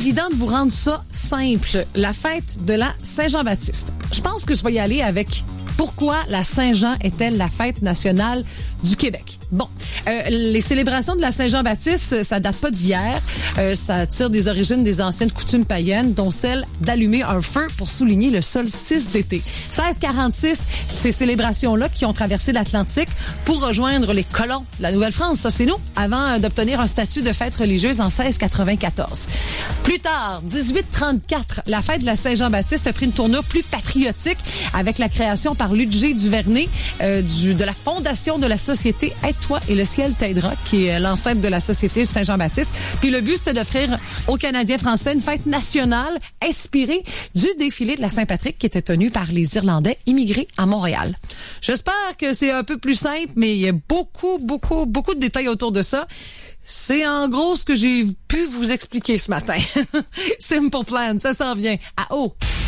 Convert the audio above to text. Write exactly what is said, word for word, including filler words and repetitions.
évident de vous rendre ça simple. La fête de la Saint-Jean-Baptiste. Je pense que je vais y aller avec pourquoi la Saint-Jean est-elle la fête nationale du Québec. Bon, euh, les célébrations de la Saint-Jean-Baptiste, ça date pas d'hier. Euh, ça tire des origines des anciennes coutumes païennes, dont celle d'allumer un feu pour souligner le solstice d'été. seize quarante-six, ces célébrations-là qui ont traversé l'Atlantique pour rejoindre les colons de la Nouvelle-France, ça c'est nous, avant d'obtenir un statut de fête religieuse en seize quatre-vingt-quatorze. Plus tard, dix-huit trente-quatre, la fête de la Saint-Jean-Baptiste a pris une tournure plus patriotique avec la création par Ludger Duvernay euh, du, de la fondation de la Société Aide-toi et le ciel t'aidera, qui est l'ancêtre de la Société Saint-Jean-Baptiste. Puis le but, c'était d'offrir aux Canadiens français une fête nationale inspirée du défilé de la Saint-Patrick qui était tenu par les Irlandais immigrés à Montréal. J'espère que c'est un peu plus simple, mais il y a beaucoup, beaucoup, beaucoup de détails autour de ça. C'est en gros ce que j'ai pu vous expliquer ce matin. Simple Plan, ça s'en vient à haut.